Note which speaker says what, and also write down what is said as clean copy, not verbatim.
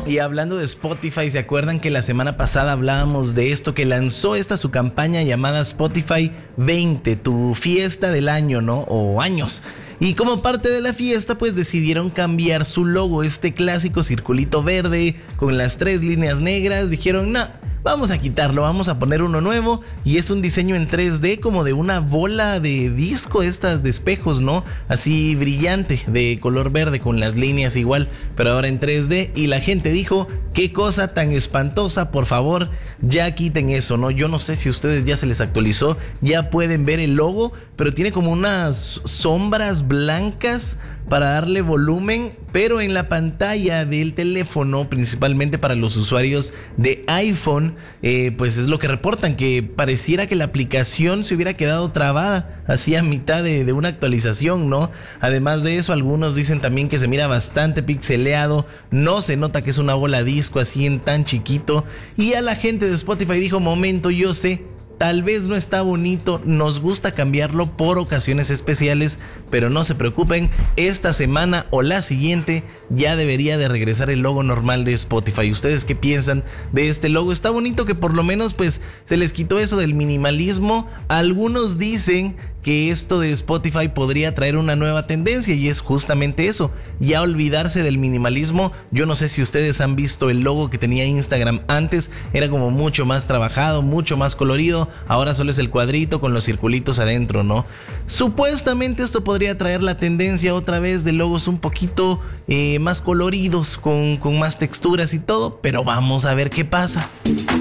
Speaker 1: Y hablando de Spotify, ¿se acuerdan que la semana pasada hablábamos de esto? Que lanzó su campaña llamada Spotify 20, tu fiesta del año, ¿no? O años. Y como parte de la fiesta, pues decidieron cambiar su logo, este clásico circulito verde con las 3 líneas negras. Dijeron, no, vamos a quitarlo, vamos a poner uno nuevo. Y es un diseño en 3D como de una bola de disco, estas de espejos, ¿no? Así brillante, de color verde con las líneas igual, pero ahora en 3D. Y la gente dijo, qué cosa tan espantosa, por favor, ya quiten eso, ¿no? Yo no sé si a ustedes ya se les actualizó, ya pueden ver el logo, pero tiene como unas sombras blancas para darle volumen, pero en la pantalla del teléfono, principalmente para los usuarios de iPhone, pues es lo que reportan, que pareciera que la aplicación se hubiera quedado trabada así a mitad de una actualización, ¿no? Además de eso, algunos dicen también que se mira bastante pixeleado, no se nota que es una bola disco así en tan chiquito, y a la gente de Spotify dijo, momento, yo sé, tal vez no está bonito, nos gusta cambiarlo por ocasiones especiales, pero no se preocupen, esta semana o la siguiente ya debería de regresar el logo normal de Spotify. ¿Ustedes qué piensan de este logo? Está bonito que por lo menos pues se les quitó eso del minimalismo. Algunos dicen que esto de Spotify podría traer una nueva tendencia y es justamente eso, ya olvidarse del minimalismo. Yo no sé si ustedes han visto el logo que tenía Instagram antes, era como mucho más trabajado, mucho más colorido, ahora solo es el cuadrito con los circulitos adentro, ¿no? Supuestamente esto podría traer la tendencia otra vez de logos un poquito más coloridos, con más texturas y todo, pero vamos a ver qué pasa.